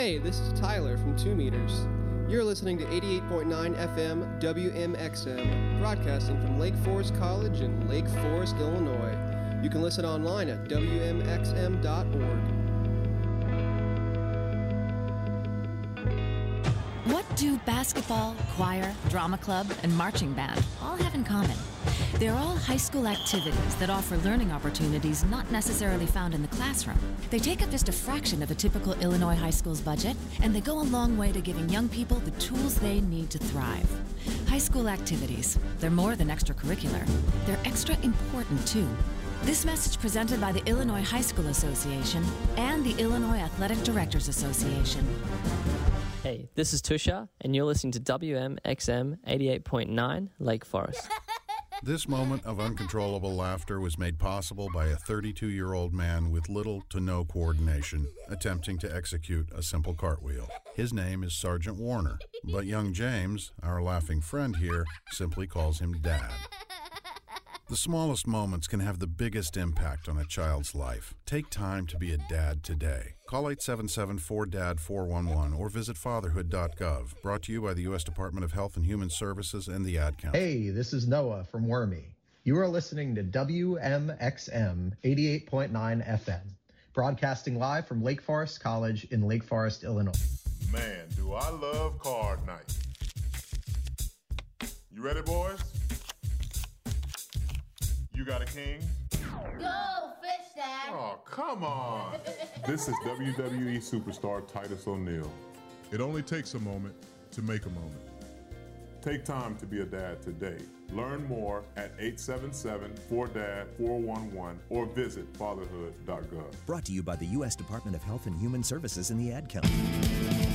Hey, this is Tyler from 2 Meters. You're listening to 88.9 FM WMXM, broadcasting from Lake Forest College in Lake Forest, Illinois. You can listen online at WMXM.org. What do basketball, choir, drama club, and marching band all have in common? They're all high school activities that offer learning opportunities not necessarily found in the classroom. They take up just a fraction of a typical Illinois high school's budget, and they go a long way to giving young people the tools they need to thrive. High school activities, they're more than extracurricular. They're extra important, too. This message presented by the Illinois High School Association and the Illinois Athletic Directors Association. Hey, this is Tusha, and you're listening to WMXM 88.9 Lake Forest. This moment of uncontrollable laughter was made possible by a 32-year-old man with little to no coordination attempting to execute a simple cartwheel. His name is Sergeant Warner, but young James, our laughing friend here, simply calls him Dad. The smallest moments can have the biggest impact on a child's life. Take time to be a dad today. Call 877-4DAD-411 or visit fatherhood.gov. Brought to you by the U.S. Department of Health and Human Services and the Ad Council. Hey, this is Noah from Wormy. You are listening to WMXM 88.9 FM, broadcasting live from Lake Forest College in Lake Forest, Illinois. Man, do I love card night. You ready, boys? You got a king? Go, fish dad. Oh, come on. This is WWE superstar Titus O'Neil. It only takes a moment to make a moment. Take time to be a dad today. Learn more at 877-4DAD-411 or visit fatherhood.gov. Brought to you by the U.S. Department of Health and Human Services and the Ad Council.